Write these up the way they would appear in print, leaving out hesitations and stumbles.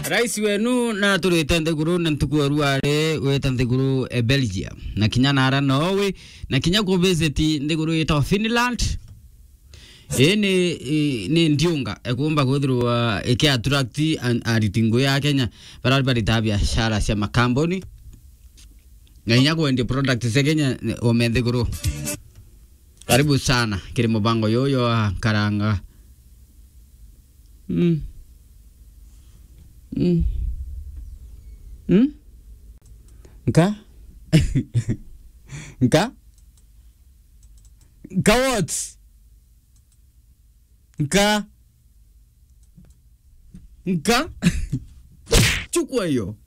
Rais wenu na turete nthiguru na ntukuaruare weta nthiguru Belgium na kinya nara Norway na kinya go visit nthiguru ita Finland ni ndiunga ekumba kuthirwa eke attract aritingo ya Kenya barabara ta biashara cia makamboni na inya go ndi product cia Kenya o menthiguru. Karibu sana kile mubango yoyo karanga. Nka? Nka? Nka what? Nka? Nka? Chukua hiyo.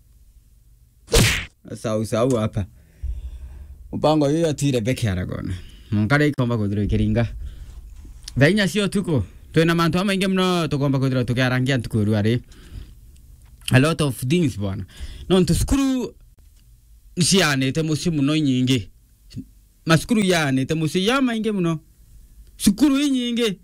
Sau hapa. Mubango yoyo atire beke aragona. Mungare ikomba kudiro ikiringa. Thainya sio tuko. Tuena mantu ama inge mno tukomba kudiro tukiarangia tukuruare. A lot of things bwana. No ntuskuru nsiane te musimu no nyingi. Maskuru yane te musiyama inge mno. Sukuru inyinge.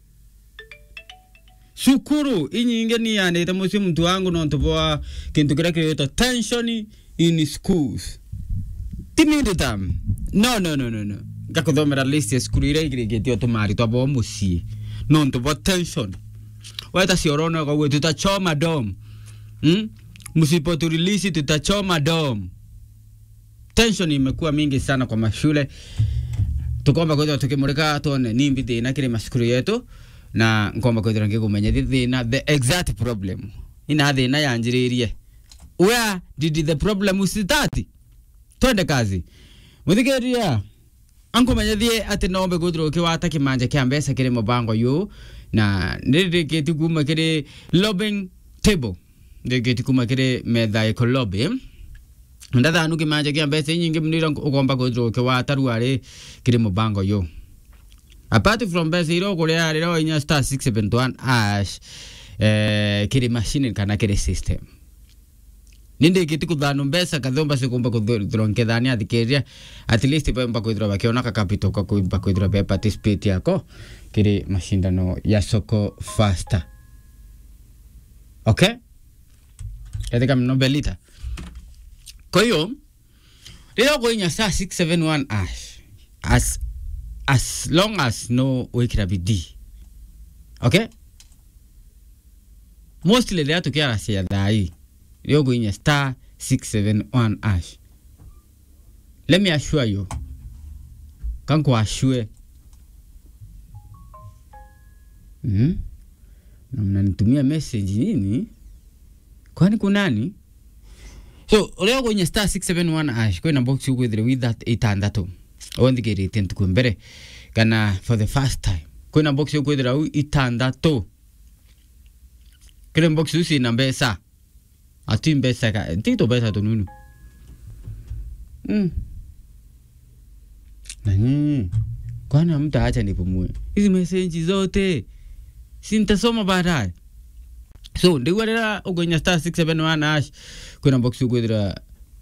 Sukuru inyinge ni yane te musimu mtu wangu no ntupoa kintu kira kireto tension in schools. Timide tam. No. Gakuthomera list ya skuru ire igirigitio tumari twabo muci. No ntupoa tension. Weta siorona kwa tutachoma dom. Musipo tu release tutachoma dom. Tension imekuwa mingi sana kwa mashule. Tukomba kwa tukimurika tuone nimbi thina kile mashukuru yetu na ngomba kwa rangi kumenya thina the exact problem. Ina thina yanjiririe. Where did the problem start? Twende kazi. Muthigeria ankumenya thie ati nombe kuthiro kiwata kimanja kia mbesa kile mubango yu na ndiriketi kuma kile lobbying table. Ndege tikuma kire metha ekolobe ndada anu kimaje kia mbese nyingi mnira ugomba kuthiro kiwata ruare kire mubango yo. Apart from bese iro kule ari ro inya star 671 ash kire machine kana kire system ninde kiti kuthano mbesa kathomba sikumba kuthiro nkethani athikeria at least pemba kuthiro bakiona ka capital kwa kuimba kuthiro be participate yako kire mashindano ya soko faster. Okay, katika mnobelita. Kwa hiyo leo kwenye saa 671 ash as long as no wekira bidii. Okay, mostly leo tukiara sia dai leo kwenye star 671 ash. Let me assure you, kanko ashue na mnanitumia message nini? Kwani kunani? So, leo kwenye star 671 ash kwa box you with that 800. Ondikere tentu kumbere kana for the first time. Kwa box you with 800. Kile box usi na mbesa. Ati mbesa ka tito besa to nunu. Nani? Kwani mtaacha nipumue. Hizi message zote sintasoma baadaye. So, ndiwarera ugonya star 671 ash kuna box ugwedra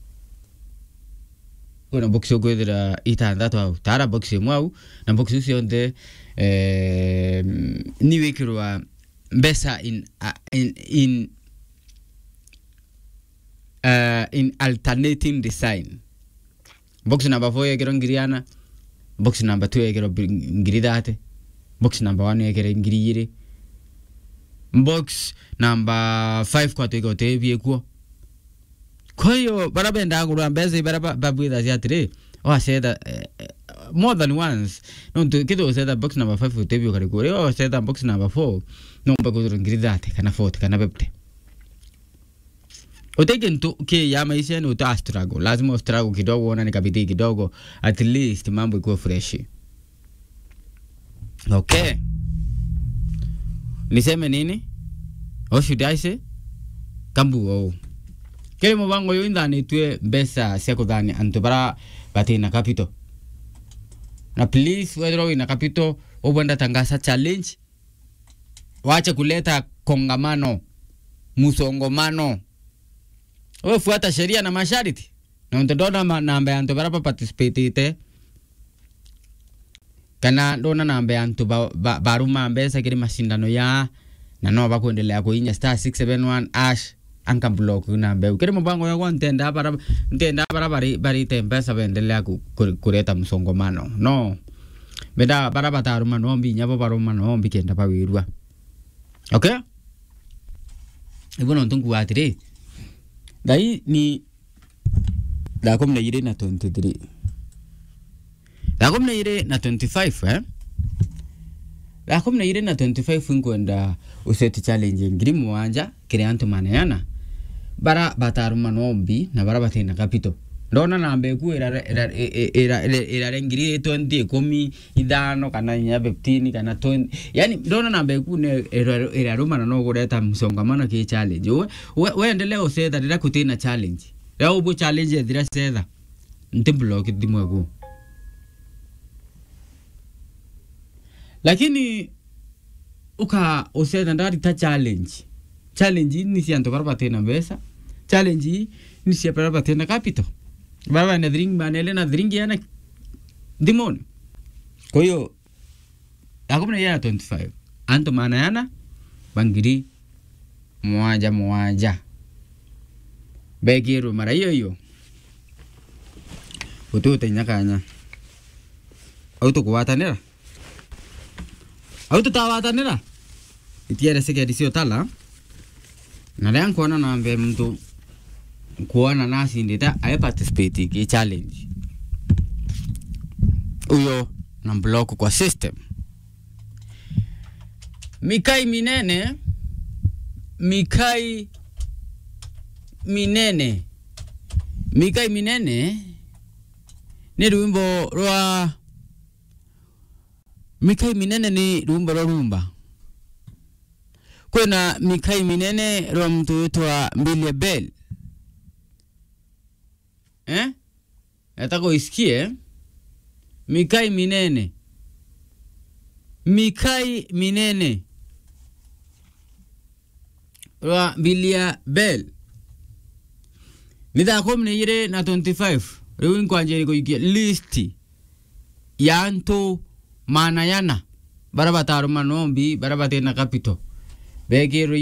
itandatu au tara box mwau na box usi onde niwekirwa mbesa in alternative design. Box number 4 yekero ngiriana, box number 2 yekero ngiridate, box number 1 yekero ngiriyire, box number 5 kwa tuko tevi ekuo. Kwa hiyo barabenda agura mbeze babu ida ziatire o said more than once no kido said box number 5 tevi kare kore o said box number 4 no bago ngridate kana 40 kana bepte otegen ke ya maisha ni uta struggle lazima struggle kidogo uone nikabidi kidogo at least mambo iko fresh. Okay, niseme nini? What should I say? Kambu kile mubango yo indani tuwe mbesa seko dhani antubara bati na capital. Na please wedro ina capital obanda tangasa challenge. Wacha kuleta kongamano, musongomano. Fuata sheria na masharti. Na ndona namba antubara participate ite. Kana ndona namba antu baruma mbesa kile mashindano ya na no bakuendelea kuinya star 671 ash anka block na mbeu kile mpango yangu ntenda bara bari tempesa bendelea kureta msongomano no beda bara bataruma nombi nyabo baruma nombi kenda pawirwa okay ibono ntungu atire dai ni da komna yire na 23 da komna yire na 25 da komna yire na 25 ngwenda useti challenge ngiri mwanja kire antu manayana bara bataruma nombi na bara batena kapito ndona nambe ku era ngiri 20 komi idano kana nya 15 kana 20 yani ndona nambe ku ne era ruma no goreta msongamano ke challenge we endelea useta dira kutina challenge leo bu challenge dira seda ntiblock dimwe lakini uka useta ndari ta challenge ni si anto barba tena besa challenge ni si barba tena capito barba na drink manele na drink yana dimon koyo akomna ya 25 anto mana yana bangiri moja begiru mara yo utu nyakanya auto kuwatanera auto tawatanera itiere sege disio tala na leo kuona nambe mtu kuona nasi ndita I participate ki challenge uyo na block kwa system Mikai minene ni rumbo rwa Mikai minene ni rumbo rumba kwena Mikai minene rwa mtu wetwa Mbilia Bell atako isikie Mikai minene rwa Mbilia Bell nida komne yire na 25 rewin kwanje ko yikie listi yanto manayana barabataru manombi barabatena kapito begiru